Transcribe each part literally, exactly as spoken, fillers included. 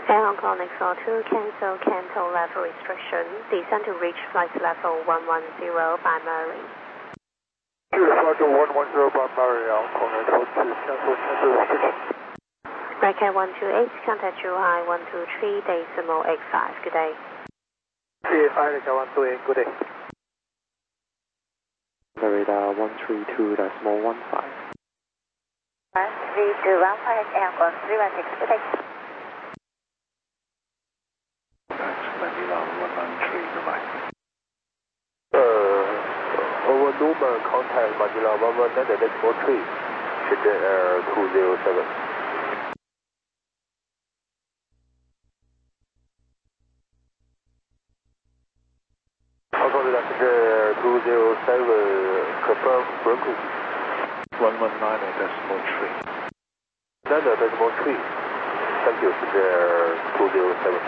Air Hong Kong X four two, cancel Canton level restriction, descend to reach flight level one one zero by Murray. Flight one one zero by Murray, Air Hong Kong X four two, cancel Canton restriction. Radar one two eight, contact Zhuhai one two three, decimal eight five, good day. three eight five, Radar one two eight, good day. Radar one three two, decimal one five. one three two one five, Air Hong Kong three one six, good day. Manila one nine three, goodbye. Uh, over Newman, contact Manila one one nine decimal three, Shenzhen Air two zero seven. Hong Kong Shenzhen Air two zero seven, confirm frequency. one one nine decimal three. nine decimal three, thank you, Shenzhen Air two zero seven.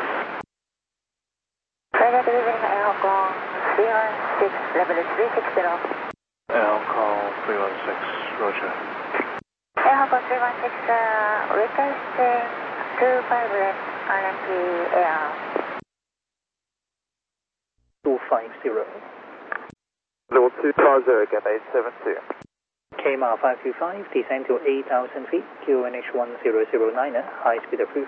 Radar delivering Air Hong Kong three one six, level three six zero. Air Hong Kong three one six, roger. Air Hong Kong three one six, uh, requesting two five left R M P Air. two five zero. Level two five zero, get eight seven two. K M A R five two five, descend to eight thousand feet, Q N H one zero zero nine, high speed approved.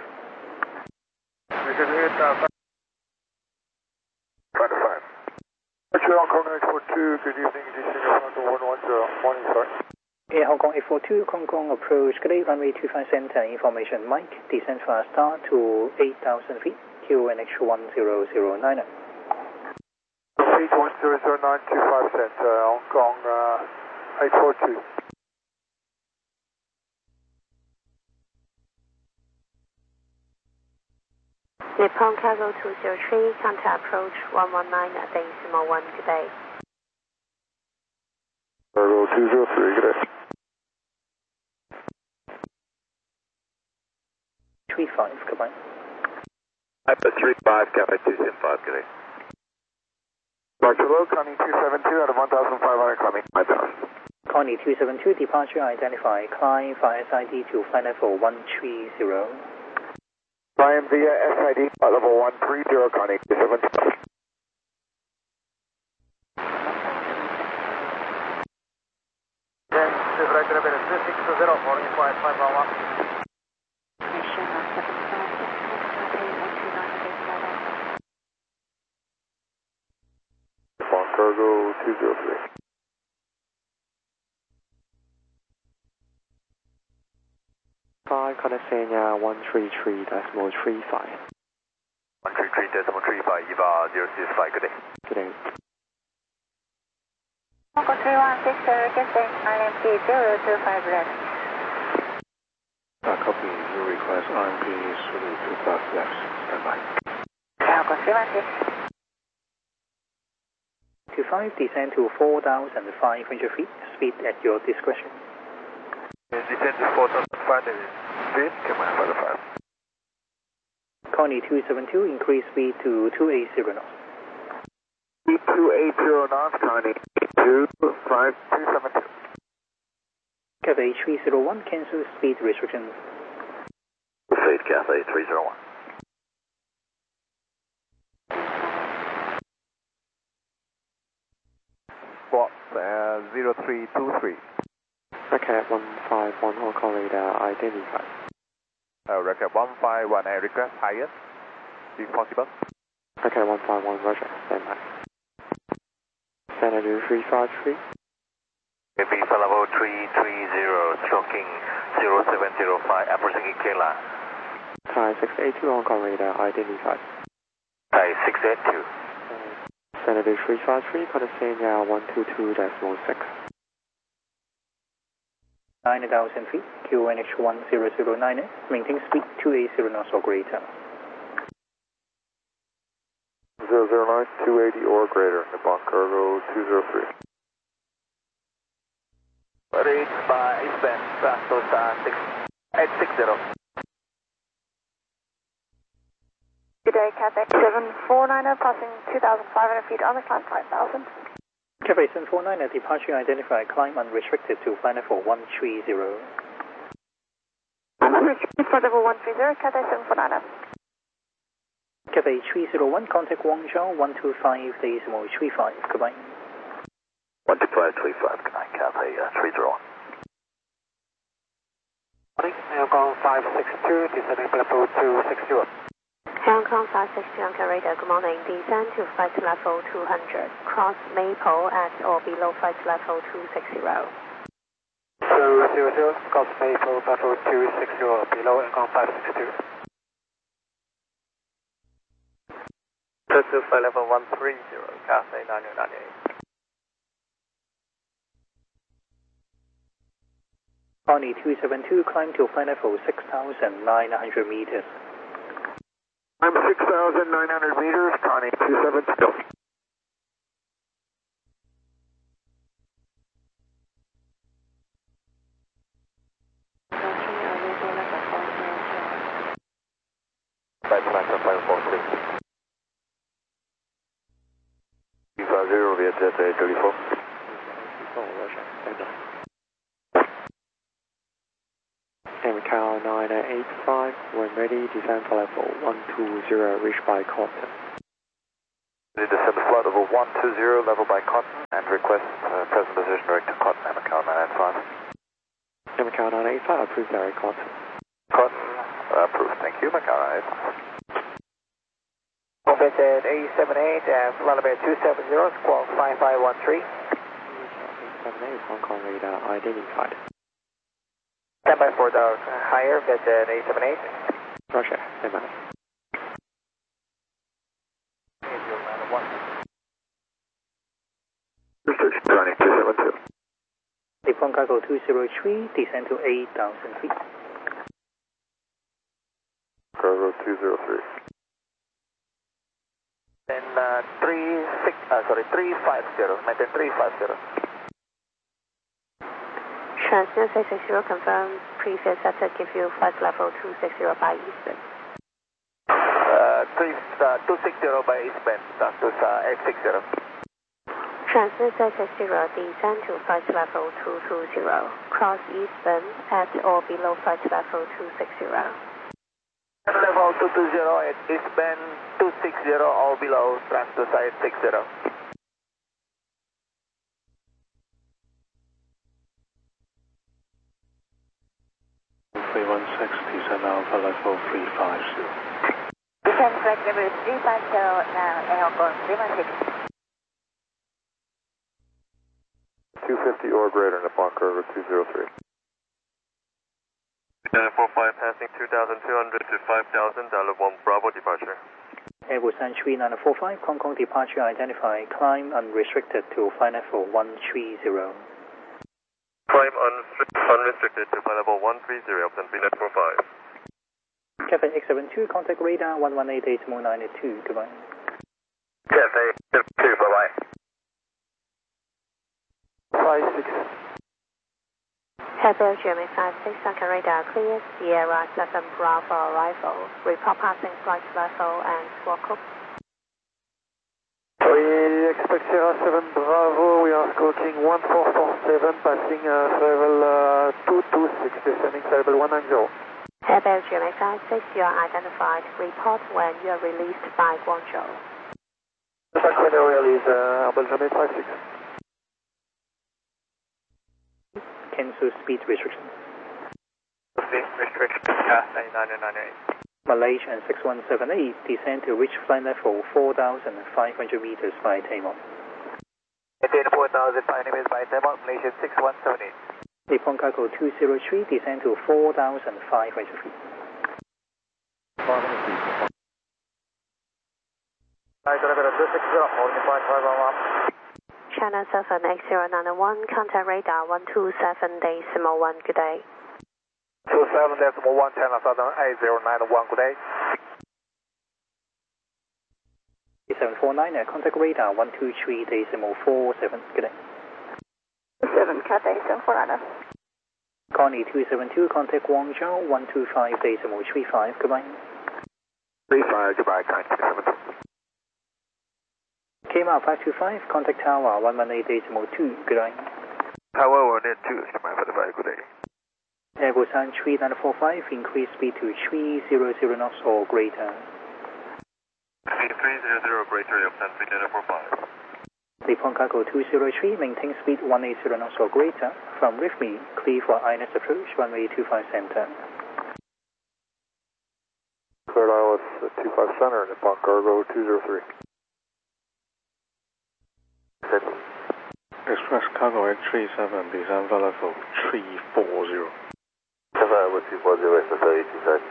five five. Actually, Hong Kong X four two, good evening, descending from one one zero, morning, sorry. Air Hong Kong X four two, Hong Kong approach, good day, runway two five center, information Mike, descend fast start to eight thousand feet, Q N H one zero zero nine. Feet one zero zero nine two five center, Hong Kong uh, X four two. Nippon Cargo two zero three, contact approach one one nine, decimal one, good day. Cargo two zero three, good day. three five, goodbye. Alpha three five, Cafe two seven five, good day. Barcelona, Connie two seven two out of one thousand five hundred, climbing five thousand. Connie two seven two, departure identify, climb via S I D to flight level one three zero. Climb via S I D, flight level one three zero, Connie two seven two. Then, direct a bit of two six zero, morning flight five one one. Cargo two zero three. Five, California one three three, decimal three five. one three three, decimal three five, E V A zero six five, good day. Good day. Hong Kong three one six, requesting R M P zero two five left. Uh, copy, you request R M P zero two five left, standby. Air Hong Kong three one six. two five, descend to four thousand five hundred feet, speed at your discretion. Descend to four thousand five hundred feet, come on, five five. Connie two seven two, increase speed to two eighty knots. Speed two eighty knots, Connie two five two seven two. Cathay three zero one, cancel speed restriction. Fade Cathay three zero one. Squawk uh, zero three two three. Okay, one five one, Hong Kong radar identified. Uh, record one five one, air request higher, if possible. Okay, one five one, roger, standby. Senator three five three. A B for level three three zero, stroking zero seven zero five, approaching Kela. Thai six eight two, Hong Kong radar identified. Thai six eight two. Senator three five three, California one two two, decimal six. nine thousand feet, Q N H one zero zero nine, maintain speed two eighty knots or greater. zero zero nine, two eighty or greater, Nippon Cargo two zero three. Ready by eastbound, fast star six eight six zero. Good day, Cathay seven four nine, passing two thousand five hundred feet on the climb five thousand. Cathay seven four nine, departure identified, climb unrestricted to flight level one three zero. one hundred for level one three zero, Cathay seven four nine. Cathay three zero one, contact Guangzhou one two five decimal three five, goodbye. one two five three five, good night, Cathay uh, three zero one. Morning, Hong Kong five six two, descending level two six zero. Hong Kong five six two on radar, good morning. Descend to flight level two hundred. Cross Maple at or below flight level two sixty. two zero zero, cross Maple level two sixty, below Hong Kong five six two. two two flight level one three zero, Cathay nine nine eight. Connie two seven two, climb to flight level six thousand nine hundred meters. I'm six thousand nine hundred meters, Connie two seven two. Flight plan for flight four three. two five zero, Vietjet A thirty-four. M C A L nine eight five, when ready, descend for level one two zero, reach by Cotton. Descend to flight level one two zero, level by Cotton, and request uh, present position direct to Cotton, M C A L nine eight five. M C A L nine eight five, approved direct Cotton. Cotton, uh, approved, thank you, M C A L nine eight five. Vietjet A seven eight, uh, flight level two seven zero, squawk five five one three. A seven eight, Hong Kong radar identified. Stand by for the higher, Vietjet A seven eight. Roger, stand by. Research Johnny two seven two. Nippon Cargo two zero three, descend to eight thousand feet. Cargo two zero three. Then uh, three six, uh, sorry, three five zero, maintain three five zero. Transnet six six zero confirm previous setup give you flight level two sixty by Eastern. Uh, three, uh, two six zero by Eastern, down to uh, eight six zero. Transnet six six zero, descend to flight level two two zero. Cross Eastern at or below flight level two sixty. Level two two zero at Eastern two six zero or below, trans to side six zero. three one six, descend alpha level three five zero. Descend flight level three five zero now, Air Hong Kong three one six. two fifty or greater, Nippon Cargo two zero three. nine four five passing two thousand two hundred to five thousand, dial one Bravo departure. Airbus three nine four five, Hong Kong departure identified, climb unrestricted to flight level one three zero. Climb unrestricted to flight level one three zero, then B nine four five. Cathay X seven two, contact radar one one eight decimal nine two, goodbye. Cathay seven two, bye bye. five six. Air Belgium five six on radar clear, Sierra seven Bravo arrival. Report passing flight level and squawk up. We expect Sierra seven Bravo, we are squawking one four four seven, passing uh, level uh, two two six, descending level one nine zero. Air Belgium five six, you are identified. Report when you are released by Guangzhou. The fact when you release uh, Air Belgium eight five six. Cancel speed restriction. Speed restriction, Cathay nine nine eight. Malaysian six one seven eight, descend to reach flight level four thousand five hundred meters by Taimon. Maintain four thousand five hundred meters by Taimon, Malaysia six one seven eight. Nippon Cargo two zero three, descend to four thousand five hundred feet. Flight level two six zero, holding point five one one. China seven X zero nine one, contact radar one two seven decimal one, good day. two seven decimal one, China Southern eight zero nine one, good day. seven four nine, contact radar one two three decimal four seven, good day. seven Cathay seven four nine. Connie two seven two, contact Guangzhou one two five decimal three five, goodbye. three five, goodbye, Connie two seven two. K M R five two five, contact tower one one eight decimal two, goodbye. Tower one eight two, goodbye for the very good day. Airbus three nine four five, increase speed to three hundred knots or greater. Speed three hundred greater, Lufthansa three nine four five. Nippon Cargo two zero three, maintain speed one eighty knots or greater. From with me, clear for I N S approach, runway two five center. Cleared I L S two five center, Nippon Cargo two zero three. Express Cargo eight three seven, descend for level three four zero. Level two four zero, Express eight two seven.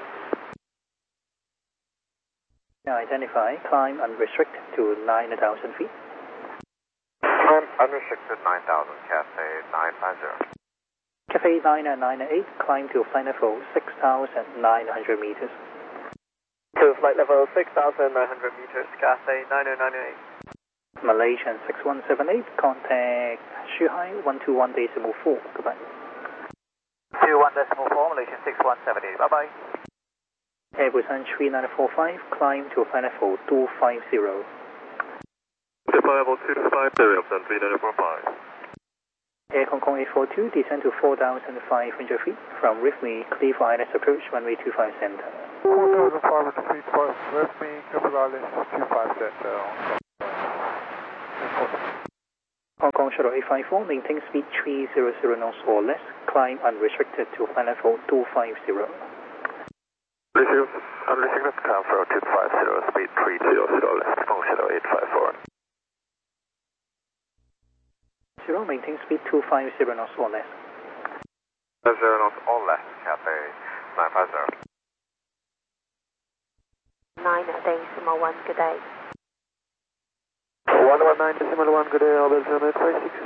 Identify, climb unrestricted to nine thousand feet. Climb unrestricted nine thousand, Cathay nine five zero. Cathay nine nine eight, climb to flight level six thousand nine hundred meters. To flight level six thousand nine hundred meters, Cathay nine nine eight. Malaysian six one seven eight, contact Shuhai one two one decimal four. Goodbye. two one decimal four, Malaysian six one seven eight. Bye bye. Airbus three nine four five, climb to flight level two five zero. Flight level two five zero, three nine four five. Air Hong Kong eight four two, descend to four thousand five hundred feet. From with me, clear for I L S approach, runway two five center. four thousand five hundred feet, with me, clear for I L S two five center. Hong Kong Shuttle eight five four, maintain speed three hundred knots or less, climb unrestricted to flight level two five zero. Receive unrestricted climb for two five zero, speed three hundred left, Hong Kong Shuttle eight five four. Zero, maintain speed two five zero knots or less. Zero knots or less, Cathay nine five zero. nine decimal one, good day. one one nine decimal one, good day, Belgium eight five six.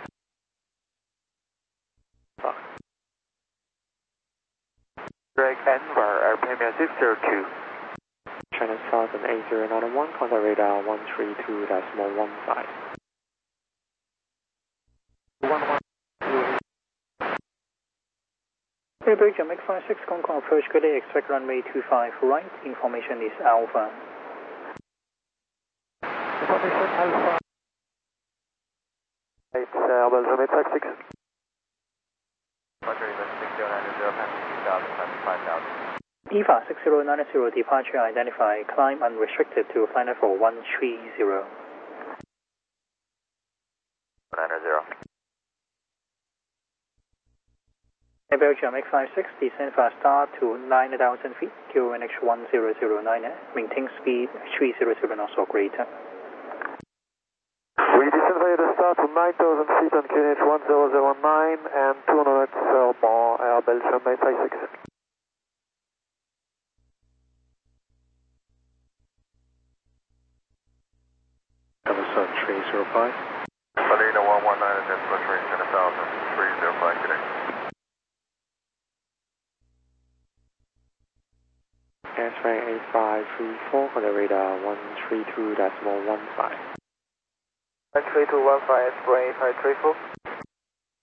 Greg Enver, Airplane six zero two. China Southern eight zero nine one, contact radar one three two decimal one five. Air Belgium X five six, Hong Kong approach, good day, expect runway two five right, information is Alpha. Information Alpha. It's uh, Belgium eight five six. E V A six zero nine zero, departure identified, climb unrestricted to flight level one three zero. nine zero. Air Belgium X five six, descend fast start to nine thousand feet, Q N H one zero zero nine, maintain speed three hundred knots or greater. We descend via the start to nine thousand feet on Q N H one zero zero nine and two hundred or more, Air Belgium eight five six. Amazon three zero five. Salina one one nine, decimal range ten thousand, three zero five, good day. X-ray eight five three four, contact radar one three two decimal one five. one three two one five, X-ray eight five three four.